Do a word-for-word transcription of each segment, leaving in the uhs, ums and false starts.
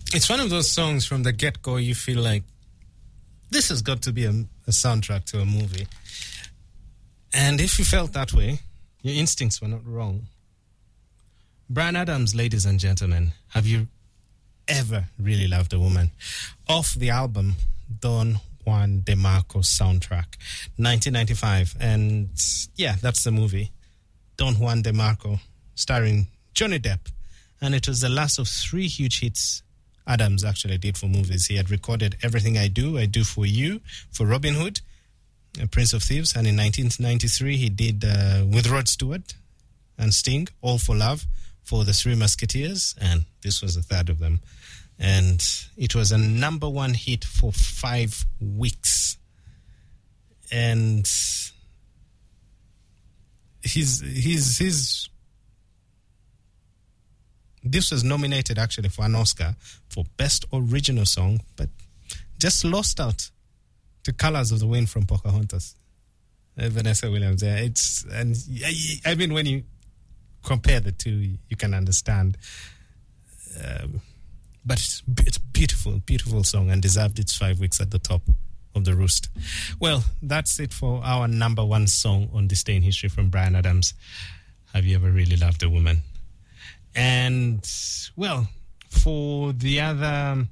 It's one of those songs from the get-go you feel like this has got to be a, a soundtrack to a movie. And if you felt that way, your instincts were not wrong. Bryan Adams, ladies and gentlemen, have you ever really loved a woman? Off the album Don Juan DeMarco soundtrack, nineteen ninety-five. And yeah, that's the movie. Don Juan DeMarco, starring Johnny Depp. And it was the last of three huge hits Adams actually did for movies. He had recorded Everything I Do, I Do For You, for Robin Hood, Prince of Thieves. And in nineteen ninety-three, he did uh, with Rod Stewart and Sting, All for Love, for the Three Musketeers. And this was the third of them. And it was a number one hit for five weeks. And he's, he's, he's, this was nominated actually for an Oscar for Best Original Song, but just lost out to Colors of the Wind from Pocahontas. Uh, Vanessa Williams. Yeah, it's, and I, I mean, when you compare the two, you can understand. Um, but it's, it's beautiful, beautiful song and deserved its five weeks at the top of the roost. Well, that's it for our number one song on This Day in History from Bryan Adams. Have you ever really loved a woman? And, well, for the other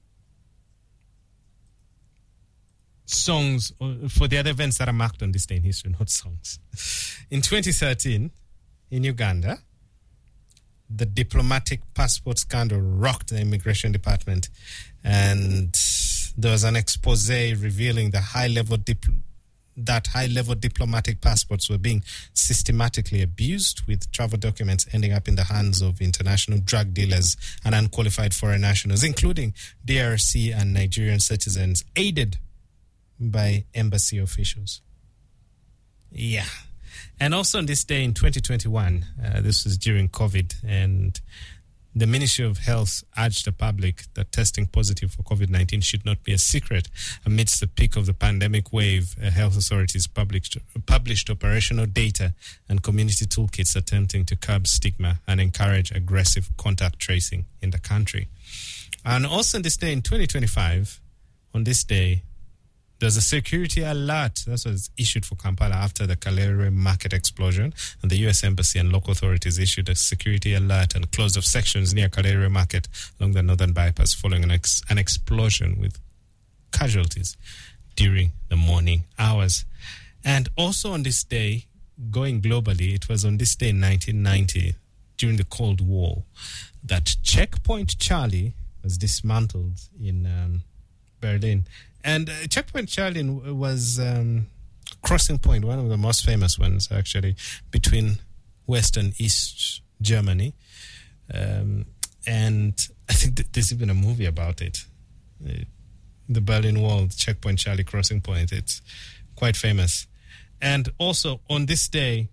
songs, for the other events that are marked on This Day in History, not songs. In twenty thirteen, in Uganda, the diplomatic passport scandal rocked the immigration department, and there was an expose revealing the high-level dip- that high-level diplomatic passports were being systematically abused, with travel documents ending up in the hands of international drug dealers and unqualified foreign nationals, including D R C and Nigerian citizens, aided by embassy officials. Yeah. And also on this day in twenty twenty-one, uh, this was during COVID, and the Ministry of Health urged the public that testing positive for COVID nineteen should not be a secret. Amidst the peak of the pandemic wave, uh, health authorities published, published operational data and community toolkits attempting to curb stigma and encourage aggressive contact tracing in the country. And also on this day in twenty twenty-five, on this day, there's a security alert that was issued for Kampala after the Kalere market explosion, and the U S Embassy and local authorities issued a security alert and closed off sections near Kalere market along the northern bypass following an, ex- an explosion with casualties during the morning hours. And also on this day, going globally, it was on this day in nineteen ninety, during the Cold War, that Checkpoint Charlie was dismantled in um, Berlin. And uh, Checkpoint Charlie was um, crossing point, one of the most famous ones, actually, between West and East Germany. Um, and I think th- there's even a movie about it. Uh, the Berlin Wall, Checkpoint Charlie crossing point. It's quite famous. And also, on this day,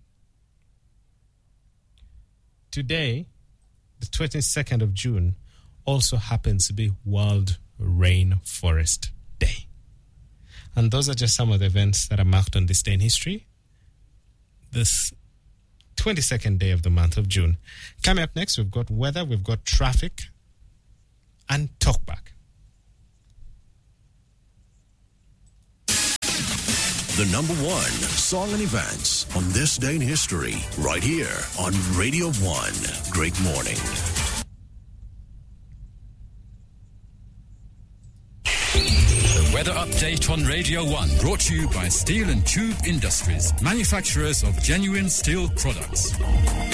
today, the twenty-second of June, also happens to be World Rainforest Day. And those are just some of the events that are marked on this day in history. This twenty-second day of the month of June. Coming up next, we've got weather, we've got traffic, and talkback. The number one song and events on This Day in History, right here on Radio One. Great morning. Weather update on Radio one, brought to you by Steel and Tube Industries, manufacturers of genuine steel products.